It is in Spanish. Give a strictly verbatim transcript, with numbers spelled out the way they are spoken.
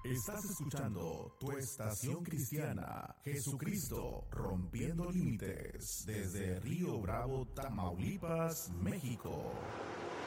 Estás escuchando tu estación cristiana, Jesucristo rompiendo límites, desde Río Bravo, Tamaulipas, México.